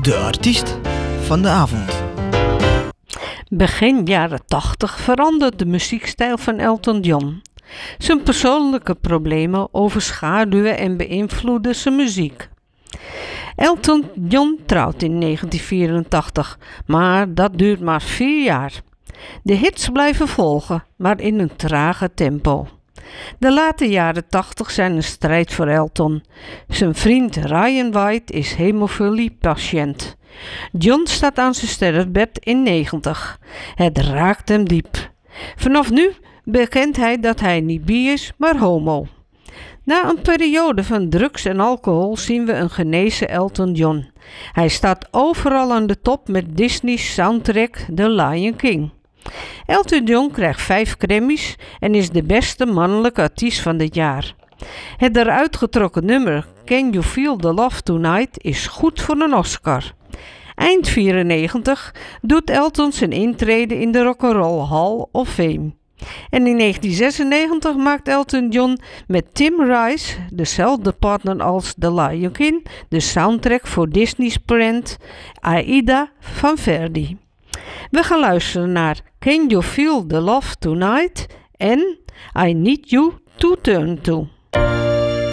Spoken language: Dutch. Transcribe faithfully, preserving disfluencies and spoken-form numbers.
De artiest van de avond. Begin jaren tachtig verandert de muziekstijl van Elton John. Zijn persoonlijke problemen overschaduwen en beïnvloeden zijn muziek. Elton John trouwt in negentien vierentachtig, maar dat duurt maar vier jaar. De hits blijven volgen, maar in een trage tempo. De late jaren tachtig zijn een strijd voor Elton. Zijn vriend Ryan White is hemofiliepatiënt. John staat aan zijn sterfbed in negentig. Het raakt hem diep. Vanaf nu bekent hij dat hij niet bi is, maar homo. Na een periode van drugs en alcohol zien we een genezen Elton John. Hij staat overal aan de top met Disney's soundtrack The Lion King. Elton John krijgt vijf Grammys en is de beste mannelijke artiest van dit jaar. Het eruit getrokken nummer Can You Feel the Love Tonight is goed voor een Oscar. Eind vierennegentig doet Elton zijn intrede in de Rock'n'Roll Hall of Fame. En in negentien zesennegentig maakt Elton John met Tim Rice, dezelfde partner als The Lion King, de soundtrack voor Disney's prent Aida van Verdi. We gaan luisteren naar Can You Feel the Love Tonight en I Need You to Turn To.